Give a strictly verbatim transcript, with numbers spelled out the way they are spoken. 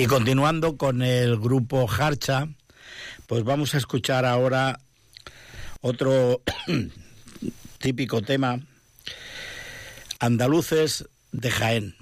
Y continuando con el grupo Jarcha, pues vamos a escuchar ahora otro típico tema, Andaluces de Jaén.